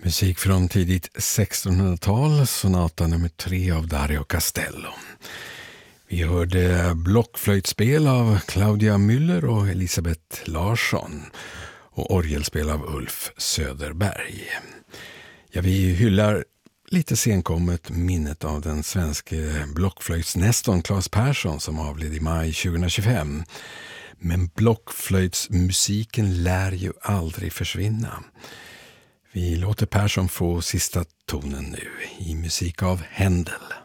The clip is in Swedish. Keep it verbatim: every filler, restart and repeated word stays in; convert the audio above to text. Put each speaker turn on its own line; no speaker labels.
Musik från tidigt sextonhundratal, sonata nummer tre av Dario Castello. Vi hörde blockflöjtspel av Claudia Müller och Elisabeth Larsson och orgelspel av Ulf Söderberg. Ja, vi hyllar lite senkommet minnet av den svenske blockflöjtsnestorn Claes Persson som avled i maj tjugohundratjugofem. Men blockflöjtsmusiken lär ju aldrig försvinna. Vi låter Persson få sista tonen nu i musik av Händel.